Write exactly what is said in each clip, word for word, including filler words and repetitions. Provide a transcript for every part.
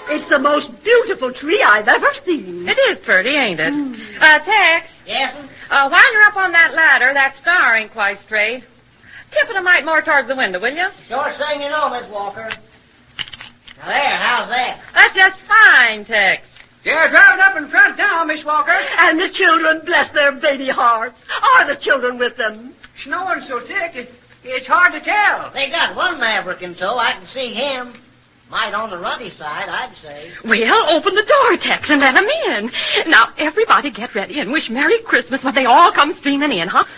It's the most beautiful tree I've ever seen. It is pretty, ain't it? Mm. Uh, Tex. Yes? Uh, while you're up on that ladder, that star ain't quite straight. Tip it a mite more towards the window, will you? Sure thing you know, Miss Walker. Now there, how's that? That's just fine, Tex. You're driving up in front now, Miss Walker. And the children, bless their baby hearts. Are the children with them? Snowing so thick, it, it's hard to tell. They got one maverick in tow. I can see him. Might on the runny side, I'd say. Well, open the door, Tex, and let 'em in. Now, everybody get ready and wish Merry Christmas when they all come streaming in, huh?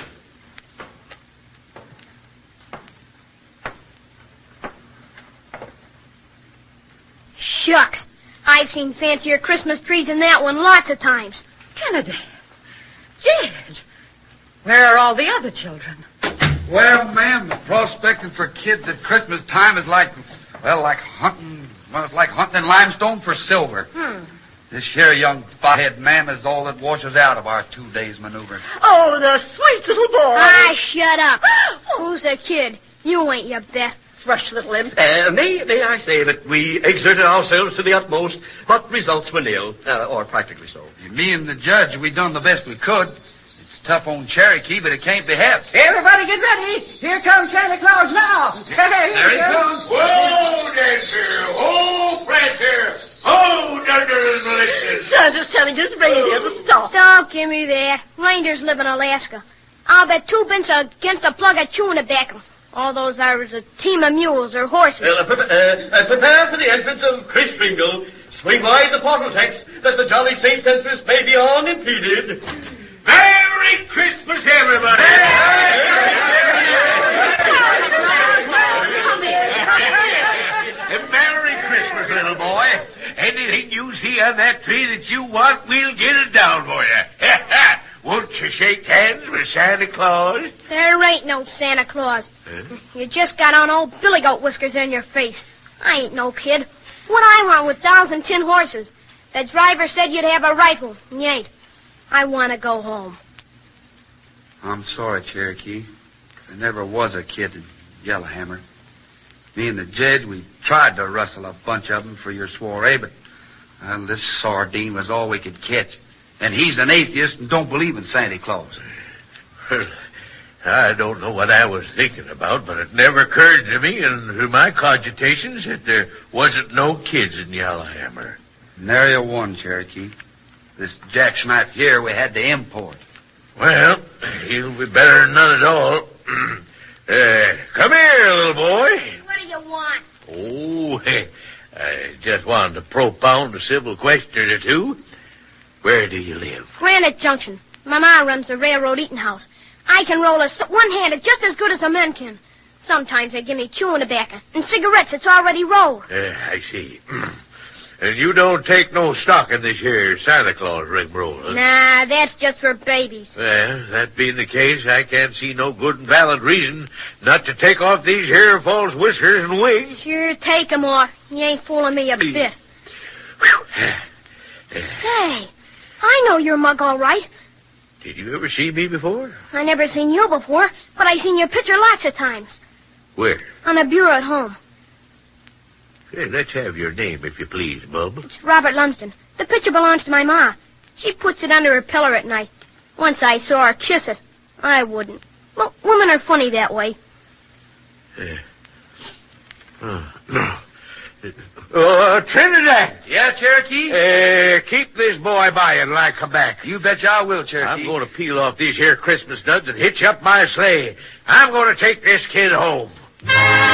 Shucks. I've seen fancier Christmas trees than that one lots of times. Kennedy. Jed. Where are all the other children? Well, ma'am, the prospecting for kids at Christmas time is like, well, like hunting, well, it's like hunting in limestone for silver. Hmm. This here young fothead, ma'am, is all that washes out of our two days' maneuver. Oh, the sweet little boy. Ah, shut up. Who's the kid? You ain't, you bet. Fresh little imp. Uh, may, may I say that we exerted ourselves to the utmost, but results were nil, uh, or practically so. Me and the judge, we done the best we could. It's tough on Cherokee, but it can't be helped. Everybody get ready. Here comes Santa Claus now. Hey, there he comes. Whoa, Dancer. Oh, Prancer. Oh, Dunder and Malicious. Santa's telling his reindeer to stop. Don't give me that. Reindeers live in Alaska. I'll bet two bits against a plug of chewing tobacco. All those are a team of mules or horses. Uh, pre- uh, uh, prepare for the entrance of Chris Kringle. Swing wide the portal text that the jolly Saint entrance may be unimpeded. Merry Christmas, everybody! Merry Christmas, little boy. Anything you see on that tree that you want, we'll get it down for you. Won't you shake hands with Santa Claus? There ain't no Santa Claus. Huh? You just got on old billy goat whiskers in your face. I ain't no kid. What I want with dolls and tin horses? The driver said you'd have a rifle, and you ain't. I want to go home. I'm sorry, Cherokee. There never was a kid in Yellowhammer. Me and the judge, we tried to rustle a bunch of them for your soiree, but well, this sardine was all we could catch. And he's an atheist and don't believe in Santa Claus. Well, I don't know what I was thinking about, but it never occurred to me in my cogitations that there wasn't no kids in Yellowhammer. Nary one, Cherokee. This jackknife here we had to import. Well, he'll be better than none at all. uh, come here, little boy. What do you want? Oh, I just wanted to propound a civil question or two. Where do you live? Granite Junction. My ma runs the railroad eating house. I can roll a one-handed just as good as a man can. Sometimes they give me chewing tobacco and cigarettes that's already rolled. Uh, I see. And you don't take no stock in this here Santa Claus rigmarole, huh? Nah, that's just for babies. Well, that being the case, I can't see no good and valid reason not to take off these here false whiskers and wigs. Sure, take 'em off. You ain't fooling me a bit. Say, I know your mug all right. Did you ever see me before? I never seen you before, but I seen your picture lots of times. Where? On the bureau at home. Hey, let's have your name, if you please, Bub. It's Robert Lumsden. The picture belongs to my ma. She puts it under her pillow at night. Once I saw her kiss it. I wouldn't. Well, women are funny that way. Uh, oh, no. Uh, Trinidad. Yeah, Cherokee? Uh, keep this boy by you until I come back. You betcha I will, Cherokee. I'm going to peel off these here Christmas nuts and hitch up my sleigh. I'm going to take this kid home.